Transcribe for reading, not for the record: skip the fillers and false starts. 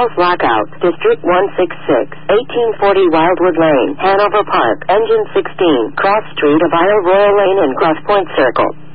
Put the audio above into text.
House Lockout, District 166, 1840 Wildwood Lane, Hanover Park, Engine 16, Cross Street of Isle Royal Lane and Cross Point Circle.